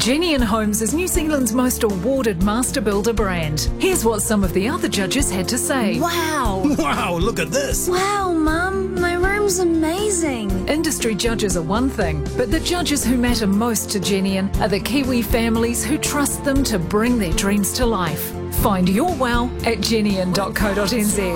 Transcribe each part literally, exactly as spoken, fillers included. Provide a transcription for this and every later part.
Genian Homes is New Zealand's most awarded master builder brand. Here's what some of the other judges had to say. Wow! Wow, look at this! Wow, Mum, my room's amazing. Industry judges are one thing, but the judges who matter most to Genian are the Kiwi families who trust them to bring their dreams to life. Find your wow at genian dot co dot n z.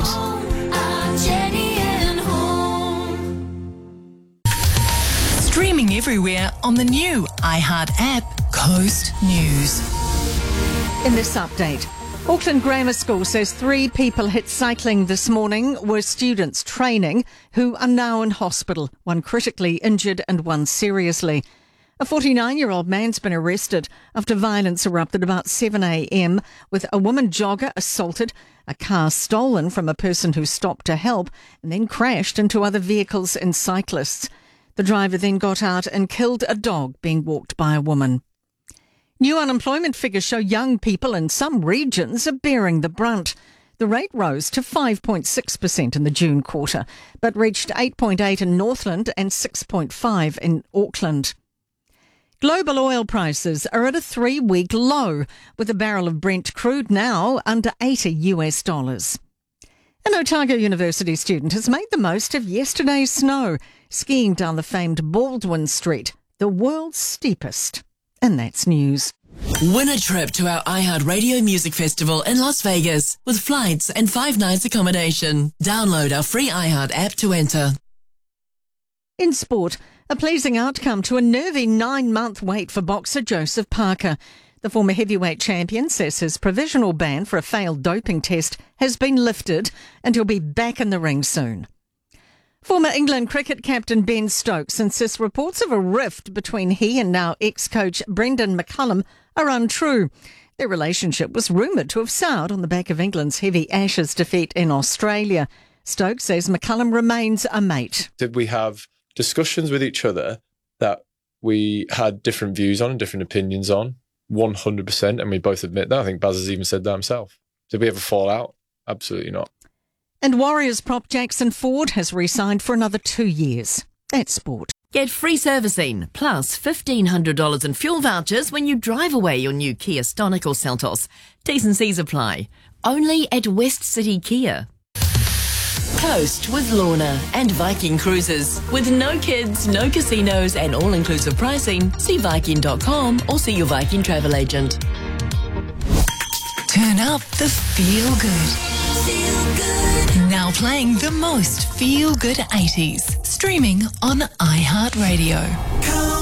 Streaming everywhere on the new iHeart app, Coast News. In this update, Auckland Grammar School says three people hit cycling this morning were students training who are now in hospital, one critically injured and one seriously. A forty-nine-year-old man's been arrested after violence erupted about seven a m with a woman jogger assaulted, a car stolen from a person who stopped to help and then crashed into other vehicles and cyclists. The driver then got out and killed a dog being walked by a woman. New unemployment figures show young people in some regions are bearing the brunt. The rate rose to five point six percent in the June quarter, but reached eight point eight in Northland and six point five in Auckland. Global oil prices are at a three-week low, with a barrel of Brent crude now under eighty US dollars. An Otago University student has made the most of yesterday's snow, skiing down the famed Baldwin Street, the world's steepest. And that's news. Win a trip to our iHeartRadio Music Festival in Las Vegas with flights and five nights accommodation. Download our free iHeart app to enter. In sport, a pleasing outcome to a nervy nine-month wait for boxer Joseph Parker. The former heavyweight champion says his provisional ban for a failed doping test has been lifted and he'll be back in the ring soon. Former England cricket captain Ben Stokes insists reports of a rift between he and now ex-coach Brendan McCullum are untrue. Their relationship was rumoured to have soured on the back of England's heavy Ashes defeat in Australia. Stokes says McCullum remains a mate. Did we have discussions with each other that we had different views on and different opinions on? one hundred percent, and we both admit that. I think Baz has even said that himself. Did we ever fall out? Absolutely not. And Warriors prop Jackson Ford has re-signed for another two years. That's sport. Get free servicing plus fifteen hundred dollars in fuel vouchers when you drive away your new Kia Stonic or Seltos. T's and C's apply. Only at West City Kia. Coast with Lorna and Viking Cruises. With no kids, no casinos and all-inclusive pricing, see Viking dot com or see your Viking travel agent. Turn up the feel good. Feel good. Now playing the most feel good eighties. Streaming on iHeartRadio.